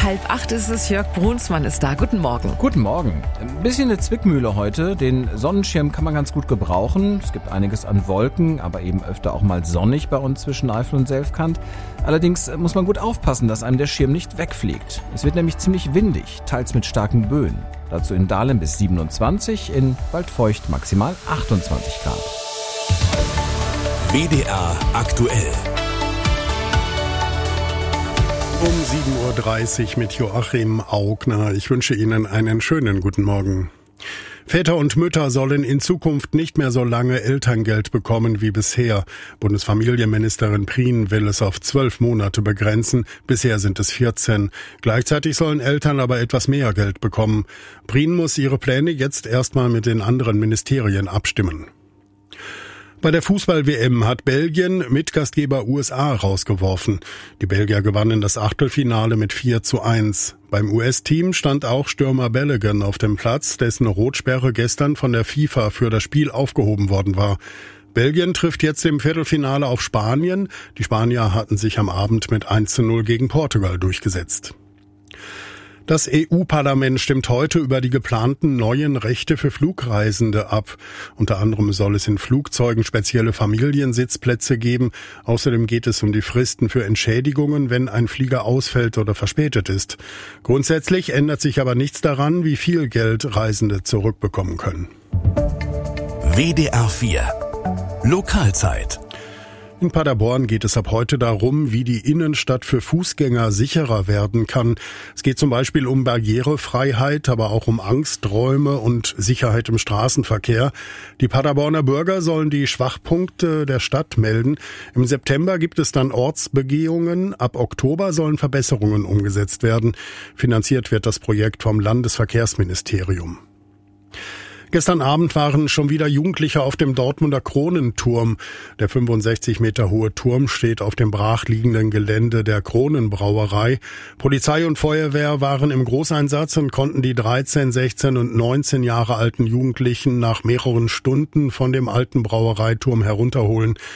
7:30 ist es. Jörg Brunsmann ist da. Guten Morgen. Guten Morgen. Ein bisschen eine Zwickmühle heute. Den Sonnenschirm kann man ganz gut gebrauchen. Es gibt einiges an Wolken, aber eben öfter auch mal sonnig bei uns zwischen Eifel und Selfkant. Allerdings muss man gut aufpassen, dass einem der Schirm nicht wegfliegt. Es wird nämlich ziemlich windig, teils mit starken Böen. Dazu in Dahlem bis 27, in Waldfeucht maximal 28 Grad. WDR aktuell. Um 7:30 Uhr mit Joachim Augner. Ich wünsche Ihnen einen schönen guten Morgen. Väter und Mütter sollen in Zukunft nicht mehr so lange Elterngeld bekommen wie bisher. Bundesfamilienministerin Prien will es auf 12 Monate begrenzen. Bisher sind es 14. Gleichzeitig sollen Eltern aber etwas mehr Geld bekommen. Prien muss ihre Pläne jetzt erstmal mit den anderen Ministerien abstimmen. Bei der Fußball-WM hat Belgien Mitgastgeber USA rausgeworfen. Die Belgier gewannen das Achtelfinale mit 4:1. Beim US-Team stand auch Stürmer Balogun auf dem Platz, dessen Rotsperre gestern von der FIFA für das Spiel aufgehoben worden war. Belgien trifft jetzt im Viertelfinale auf Spanien. Die Spanier hatten sich am Abend mit 1:0 gegen Portugal durchgesetzt. Das EU-Parlament stimmt heute über die geplanten neuen Rechte für Flugreisende ab. Unter anderem soll es in Flugzeugen spezielle Familiensitzplätze geben. Außerdem geht es um die Fristen für Entschädigungen, wenn ein Flieger ausfällt oder verspätet ist. Grundsätzlich ändert sich aber nichts daran, wie viel Geld Reisende zurückbekommen können. WDR 4 Lokalzeit. In Paderborn geht es ab heute darum, wie die Innenstadt für Fußgänger sicherer werden kann. Es geht zum Beispiel um Barrierefreiheit, aber auch um Angsträume und Sicherheit im Straßenverkehr. Die Paderborner Bürger sollen die Schwachpunkte der Stadt melden. Im September gibt es dann Ortsbegehungen. Ab Oktober sollen Verbesserungen umgesetzt werden. Finanziert wird das Projekt vom Landesverkehrsministerium. Gestern Abend waren schon wieder Jugendliche auf dem Dortmunder Kronenturm. Der 65 Meter hohe Turm steht auf dem brachliegenden Gelände der Kronenbrauerei. Polizei und Feuerwehr waren im Großeinsatz und konnten die 13, 16 und 19 Jahre alten Jugendlichen nach mehreren Stunden von dem alten Brauereiturm herunterholen.